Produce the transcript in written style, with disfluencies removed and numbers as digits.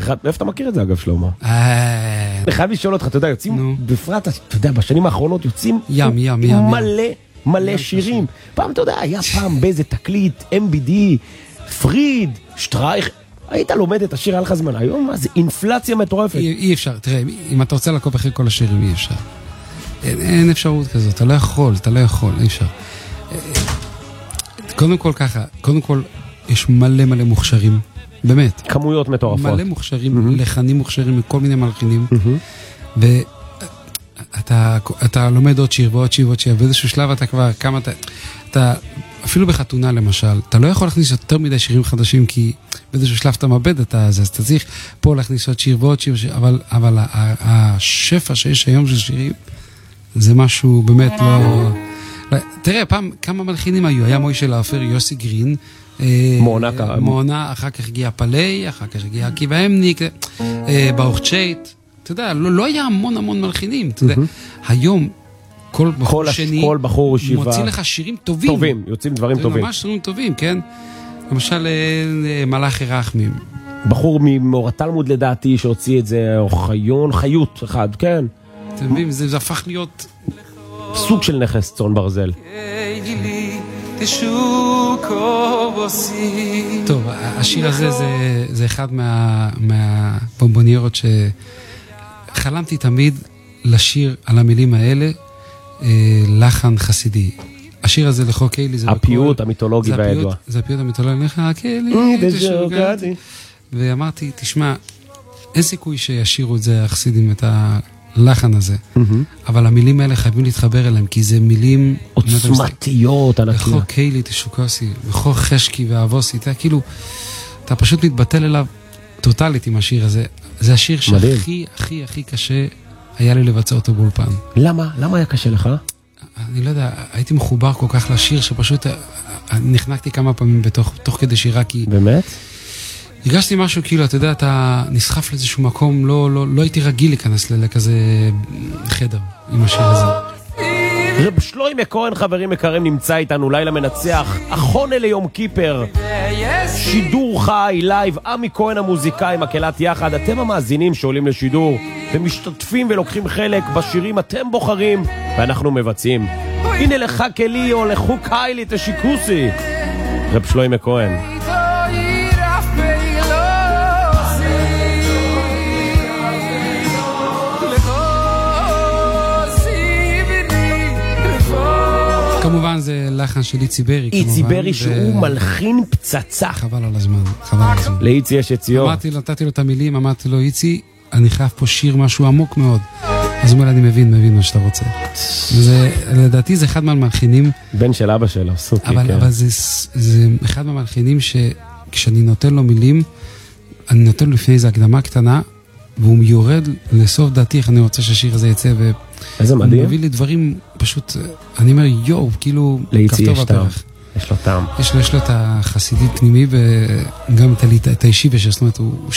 איפה אתה מכיר את זה אגב שלמה? אני חייב לשאול אותך, אתה יודע, יוצאים בפרט, אתה יודע, בשנים האחרונות יוצאים מלא שירים. פעם, אתה יודע, היה פעם באיזה תקליט, MBD, פריד, שטרייך, היית לומד את השיר, היה לך זמן. היום מה זה אינפלציה מטורפת. אי אפשר, תראה, אם אתה רוצה לעקוב אחרי כל השירים, אי אפשר. אין אפשרות כזאת, אתה לא יכול, אי אפשר. קודם כל ככה, יש מלא מוכשרים, באמת. כמויות מטורפות. מלא מוכשרים, לחנים מוכשרים, מכל מיני מלחינים. ואתה לומד עוד שיר ועוד שיר, באיזשהו שלב אתה כבר, אתה, אפילו בחתונה למשל, אתה לא יכול להכניס יותר מדי שירים חדשים, כי באיזשהו שלב אתה מאבד את זה, אז אתה צריך פה להכניס עוד שיר ועוד שיר, אבל השפע שיש היום של שירים, זה משהו באמת לא... תראה, פעם כמה מלחינים היו, היה מוישה לאופר, יוסי גרין, מונה, אחר כך הגיע פלי, אחר כך הגיע עקיבא אמניק, ברוך צ'ייט, אתה יודע, לא היה המון מלחינים, אתה יודע, היום כל בחור שני מוציא לך שירים טובים, יוצאים דברים טובים. ממש שירים טובים, כן? למשל, מלאכי רחמים. בחור ממורה תלמוד לדעתי שהוציא את זה, או חיות אחד, כן. אתם מבינים, זה הפך להיות... סוג של נכס צאן ברזל. טוב, השיר הזה זה אחד מהבומבוניירות שחלמתי תמיד לשיר על המילים האלה, לחן חסידי. השיר הזה לחוק אלי, זה הפיוט המיתולוגי והידוע. זה הפיוט המיתולוגי, לחוק אלי, ואמרתי, תשמע, אין סיכוי שישירו את זה החסידים, את הלחן הזה, אבל המילים האלה חייבים להתחבר אליהם, כי זה מילים עוצמתיות, לחוק אלי תשוקוסי, לחוק חשקי ואבוסי, אתה כאילו, אתה פשוט מתבטל אליו טוטלית עם השיר הזה. זה השיר שהכי הכי קשה היה לי לבצע אותו באולפן. למה? למה היה קשה לך? אני לא יודע, הייתי מחובר כל כך לשיר שפשוט נחנקתי כמה פעמים תוך כדי שירה, כי... באמת? הרגשתי משהו כאילו, אתה יודע, אתה נסחף לאיזשהו מקום, לא הייתי רגיל להיכנס לכזה חדר עם השיר הזה. רב שלוימה כהן, חברים יקרים, נמצא איתנו, לילה מנצח, אחונה ליום כיפר, שידור חי, לייב, עמי כהן המוזיקאי, מקהלת יחד, אתם המאזינים שעולים לשידור, ומשתתפים ולוקחים חלק בשירים אתם בוחרים, ואנחנו מבצעים. הנה לך כלי או לחוק היילי תשיקוסי, רב שלוימה כהן. כמובן זה לחן של איצי ברי. איצי ברי שהוא מלחין פצצה. חבל על הזמן. לאיצי יש יציאות. נתתי לו את המילים, אמרתי לו, איצי, אני חייב פה שיר משהו עמוק מאוד. אז הוא אומר, אני מבין מה שאתה רוצה. לדעתי זה אחד מהמלחינים. בן של אבא שלו, סוכי. אבל זה אחד מהמלחינים שכשאני נותן לו מילים, אני נותן לו לפני איזו הקדמה קטנה, והוא יורד לסוף דעתי איך אני רוצה שהשיר הזה יצא, איזה מדהים. הוא מביא לי דברים פשוט, אני אומר, יואו, כאילו לאיצי יש טעם, יש לו טעם. יש לו את החסידי פנימי וגם את האישי בשיר, זאת אומרת, הוא